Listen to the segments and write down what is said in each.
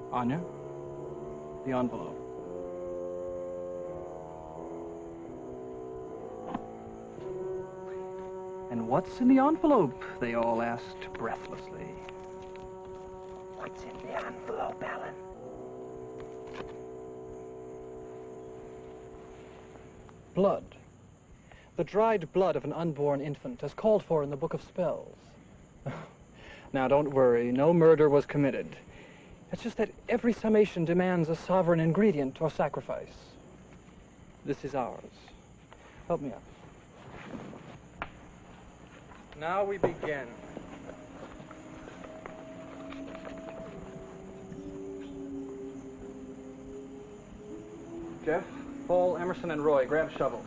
Anya, the envelope. And what's in the envelope? They all asked breathlessly. What's in the envelope, Alan? Blood. The dried blood of an unborn infant, as called for in the Book of Spells. Now, don't worry. No murder was committed. It's just that every summation demands a sovereign ingredient or sacrifice. This is ours. Help me up. Now we begin. Jeff, Paul, Emerson, and Roy, grab shovels.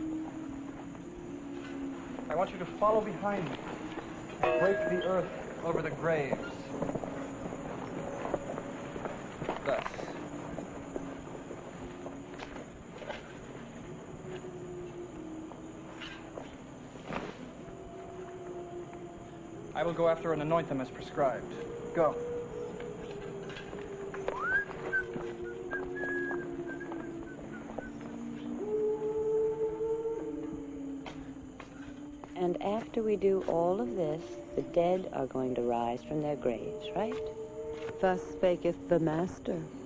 I want you to follow behind me and break the earth over the graves. Thus. I will go after and anoint them as prescribed. Go. And after we do all of this, the dead are going to rise from their graves, right? Thus spaketh the Master.